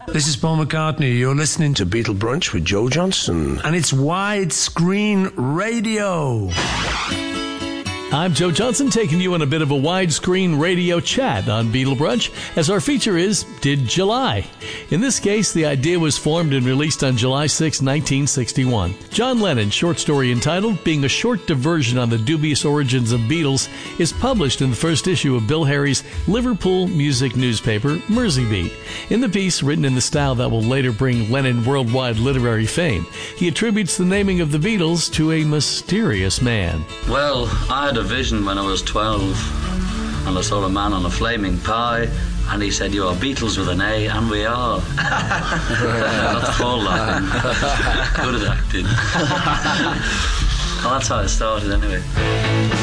This is Paul McCartney. You're listening to Beatle Brunch with Joe Johnston. And it's widescreen radio. I'm Joe Johnson, taking you on a bit of a widescreen radio chat on Beatle Brunch, as our feature is Did July? In this case, the idea was formed and released on July 6, 1961. John Lennon's short story entitled Being a Short Diversion on the Dubious Origins of Beatles is published in the first issue of Bill Harry's Liverpool music newspaper, Merseybeat. In the piece, written in the style that will later bring Lennon worldwide literary fame, he attributes the naming of the Beatles to a mysterious man. Well, I had a vision when I was 12, and I saw a man on a flaming pie, and he said, "You are Beatles with an A," and we are. That's Paul laughing. Good at acting. Well, that's how it started anyway.